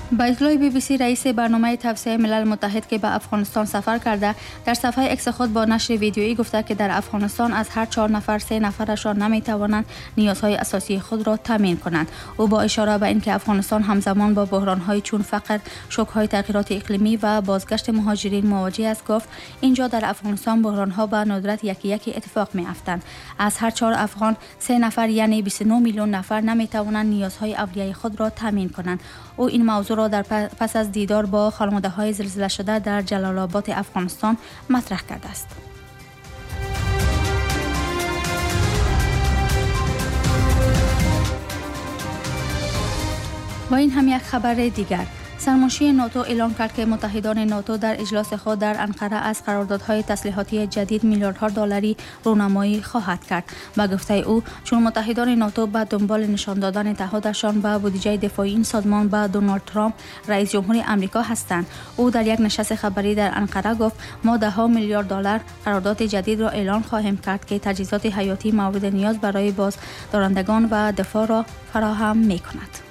با اطلاع BBC رئیس برنامه توسعه ملل متحد که به افغانستان سفر کرده در صفحه اکس خود با نشر ویدیویی گفته که در افغانستان از هر 4 نفر 3 نفرشان نمیتوانند نیازهای اساسی خود را تامین کنند. او با اشاره به اینکه افغانستان همزمان با بحران‌های چون فقر، شوک‌های تغییرات اقلیمی و بازگشت مهاجرین مواجه است گفت اینجا در افغانستان بحران‌ها به ندرت یکی اتفاق می‌افتند. از هر 4 افغان 3 نفر یعنی 29 میلیون نفر نمیتوانند نیازهای اولیه خود را تامین کنند. او این موضوع را در پس از دیدار با خانواده‌های زلزله شده در جلال آباد افغانستان مطرح کرده است. و این هم یک خبر دیگر. سرمنشی ناتو اعلام کرد که متحدان ناتو در اجلاس خود در انقره از قراردادهای تسلیحاتی جدید میلیاردها دلاری رونمایی خواهد کرد. با گفته او چون متحدان ناتو به دنبال نشان دادن تعهدشان به بودجه دفاعی این سازمان به دونالد ترامپ رئیس جمهور آمریکا هستند. او در یک نشست خبری در انقره گفت ما $10 میلیارد قرارداد جدید را اعلان خواهیم کرد که تجهیزات حیاتی مورد نیاز برای بازدارندگان و دفاع را فراهم می‌کند.